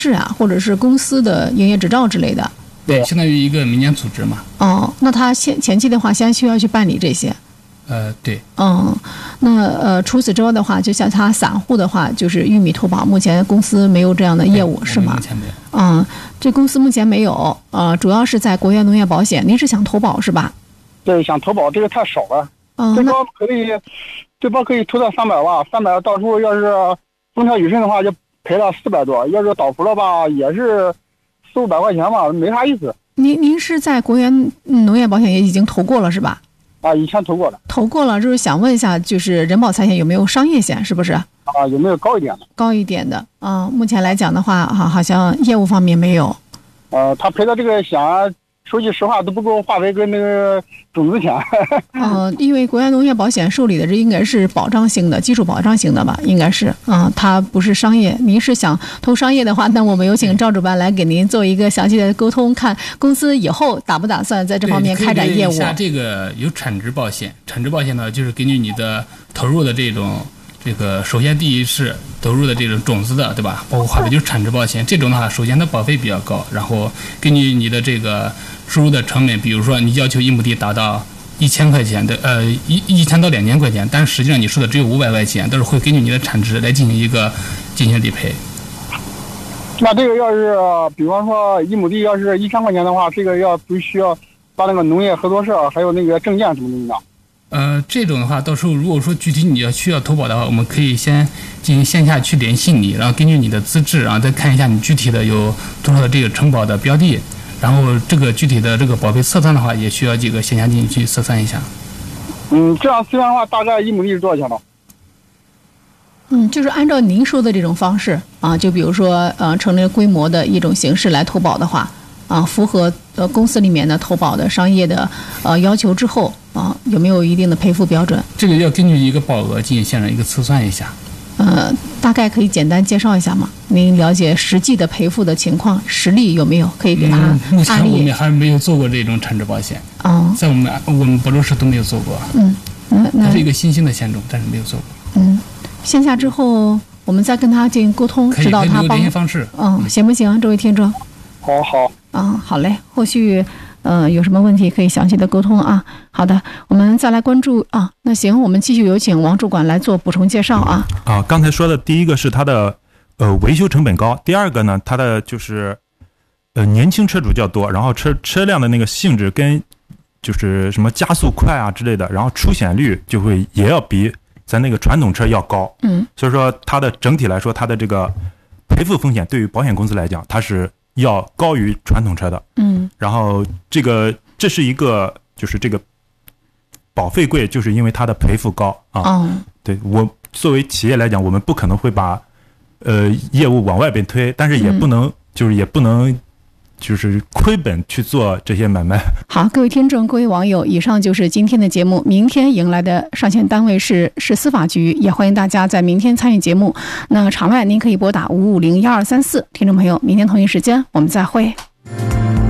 是啊，或者是公司的营业执照之类的。 对，相当于一个民间组织嘛。 哦，那他前期的话，先需要去办理这些。 对。 那除此之外的话，就像他散户的话，就是玉米投保，目前公司没有这样的业务，是吗？ 目前没有。 这公司目前没有。主要是在国元农业保险，您是想投保是吧？ 对，想投保，这个太少了。这包可以投到300万，300到时候要是风调雨顺的话，就赔了400多；要是倒伏了吧，也是400-500块钱吧，没啥意思。 您是在国元农业保险也已经投过了是吧？ 以前投过了。 投过了，就是想问一下，就是人保财险有没有商业险，是不是？ 有没有高一点的？ 高一点的。目前来讲的话，好像业务方面没有。 他赔的这个险，说句实话都不够化为跟那个种子险。 因为国元农业保险受理的这应该是保障型的，基础保障型的吧，应该是。它不是商业。您是想投商业的话，那我们有请赵主办来给您做一个详细的沟通，看公司以后打不打算在这方面开展业务。 像这个有产值保险，产值保险呢，就是根据你的投入的这个首先第一是投入的这种种子的，对吧？包括划的就是产值保险，这种的话，首先它保费比较高，然后根据你的这个收入的成本，比如说你要求1亩地达到1000块钱的，1000到2000块钱，但是实际上你收的只有500块钱，都是会根据你的产值来进行理赔。 那这个要是比方说1亩地要是1000块钱的话，这个必须要把那个农业合作社还有那个证件什么东西的。 这种的话，到时候如果说具体你需要投保的话，我们可以先进行线下去联系你，然后根据你的资质，然后再看一下你具体的有多少的这个承保的标的，然后这个具体的这个保费测算的话，也需要这个线下进行去测算一下。 这样测算的话，大概1亩地是多少钱呢？ 就是按照您说的这种方式就比如说成立规模的一种形式来投保的话，符合公司里面的投保的商业的要求之后有没有一定的赔付标准？这个要根据一个保额进行线上一个测算一下。 大概可以简单介绍一下吗？您了解实际的赔付的情况，实例有没有可以给他案例？ 目前我们还没有做过这种产值保险。在我们博州市都没有做过。它是一个新兴的险种，但是没有做过。 线下之后我们再跟他进行沟通，指导他帮。联系方式。 行不行？这位听众。 好。 好嘞，后续有什么问题可以详细的沟通啊。好的，我们再来关注那行，我们继续有请王主管来做补充介绍啊。 刚才说的第一个是它的维修成本高，第二个呢，它的就是年轻车主较多，然后车辆的那个性质跟就是什么加速快之类的，然后出险率也要比咱那个传统车要高。所以说它的整体来说，它的这个赔付风险对于保险公司来讲，它是要高于传统车的。然后这是一个就是这个保费贵，就是因为它的赔付高对，我作为企业来讲，我们不可能会把业务往外边推，但是也不能就是亏本去做这些买卖。 好，各位听众，各位网友，以上就是今天的节目。明天迎来的上线单位是司法局，也欢迎大家在明天参与节目。那场外您可以拨打5501234。听众朋友，明天同一时间我们再会。